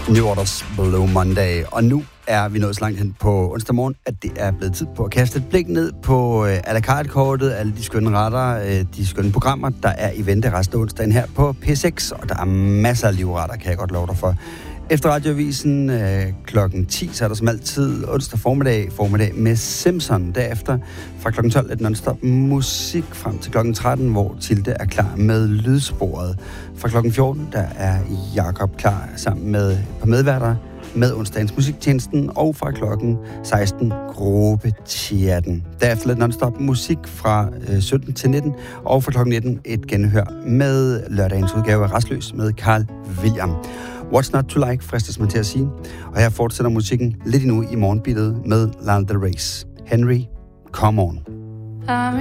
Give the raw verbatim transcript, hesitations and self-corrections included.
New Order's Blue Monday. Og nu er vi nået så langt hen på onsdag morgen, at det er blevet tid på at kaste et blik ned på øh, à la carte-kortet, alle de skønne retter, øh, de skønne programmer, der er i vente resten af onsdagen her på P seks. Og der er masser af livretter, kan jeg godt love dig for. Efter radioavisen øh, klokken ti, så er der som altid onsdag formiddag, formiddag med Simpson. Derefter fra klokken tolv er non-stop musik frem til klokken tretten, hvor Tilde er klar med lydsporet. Fra klokken fjorten, der er Jakob klar sammen med et par medværter med onsdagens musiktjenesten, og fra klokken seksten gruppechatten. Derefter lidt non-stop musik fra øh, sytten til nitten, og fra klokken nitten et genhør med lørdagens udgave af Rastløs med Carl William. What's Not To Like, fristes man til at sige. Og her fortsætter musikken lidt endnu i morgenbittet med Lana Del Rey's Henry, Come On.